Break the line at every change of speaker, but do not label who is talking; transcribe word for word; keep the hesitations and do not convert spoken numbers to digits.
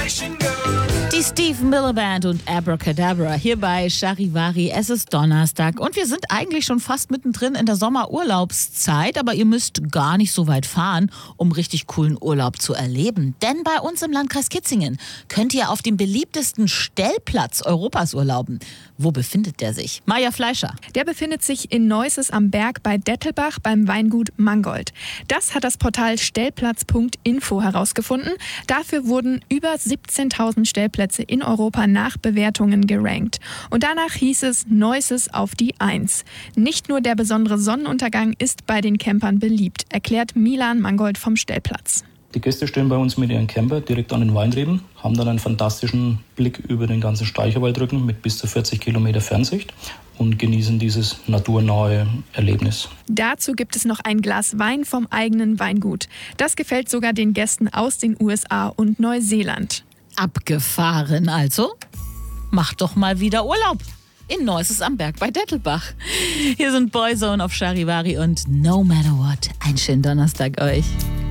Die Steve Miller Band und Abracadabra hier bei Charivari. Es ist Donnerstag und wir sind eigentlich schon fast mittendrin in der Sommerurlaubszeit, aber ihr müsst gar nicht so weit fahren, um richtig coolen Urlaub zu erleben. Denn bei uns im Landkreis Kitzingen könnt ihr auf dem beliebtesten Stellplatz Europas urlauben. Wo befindet der sich? Maja Fleischer.
Der befindet sich in Neusses am Berg bei Dettelbach beim Weingut Mangold. Das hat das Portal stellplatz punkt info herausgefunden. Dafür wurden über siebzehntausend Stellplätze in Europa nach Bewertungen gerankt. Und danach hieß es Neusses auf die Eins. Nicht nur der besondere Sonnenuntergang ist bei den Campern beliebt, erklärt Milan Mangold vom Stellplatz.
Die Gäste stehen bei uns mit ihren Camper direkt an den Weinreben, haben dann einen fantastischen Blick über den ganzen Steicherwaldrücken mit bis zu vierzig Kilometer Fernsicht und genießen dieses naturnahe Erlebnis.
Dazu gibt es noch ein Glas Wein vom eigenen Weingut. Das gefällt sogar den Gästen aus den U S A und Neuseeland.
Abgefahren also? Macht doch mal wieder Urlaub in Neusses am Berg bei Dettelbach. Hier sind Boyzone auf Charivari und No Matter What. Einen schönen Donnerstag euch.